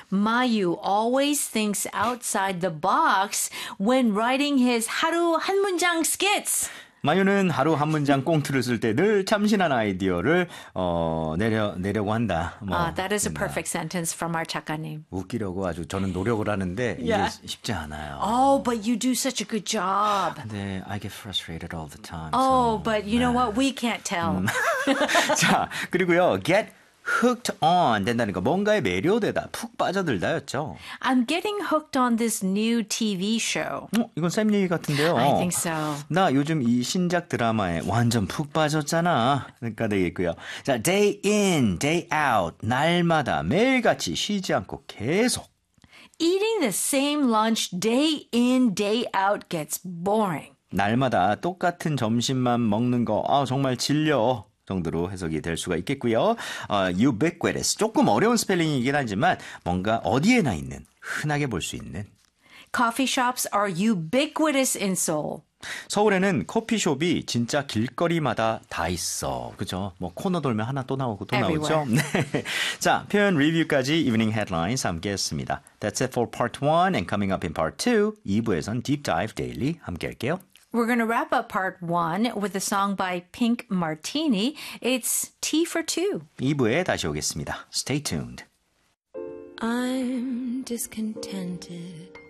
Mayu always thinks outside the box when writing his 하루 한 문장 skits. 마유는 하루 한 문장 꽁트를 쓸 때 늘 참신한 아이디어를 내려고 한다. That is a perfect sentence from our 작가님. 웃기려고 아주 저는 노력을 하는데 이게 쉽지 않아요. Oh, but you do such a good job. 근데 I get frustrated all the time. Oh, but you know what? We can't tell. 자, 그리고요. get hooked on 된다는 거 뭔가에 매료되다, 푹 빠져들다였죠. I'm getting hooked on this new TV show. 이건 쌤 얘기 같은데요. I think so. 나 요즘 이 신작 드라마에 완전 푹 빠졌잖아. 그러니까 되겠고요. 자, day in, day out, 날마다 매일같이 쉬지 않고 계속. Eating the same lunch day in, day out gets boring. 날마다 똑같은 점심만 먹는 거 정말 질려. 정도로 해석이 될 수가 있겠고요. ubiquitous. 조금 어려운 스펠링이긴 하지만 뭔가 어디에나 있는, 흔하게 볼 수 있는. Coffee shops are ubiquitous in Seoul. 서울에는 커피숍이 진짜 길거리마다 다 있어. 그죠? 뭐 코너 돌면 하나 또 나오고 또 나오죠. 네. 자, 표현 리뷰까지 이브닝 헤드라인스 함께 했습니다. That's it for part 1 and coming up in part 2. 2부에선 Deep Dive Daily 함께 할게요. We're going to wrap up part 1 with a song by Pink Martini. It's Tea for Two. 2부에 다시 오겠습니다. Stay tuned. I'm discontented.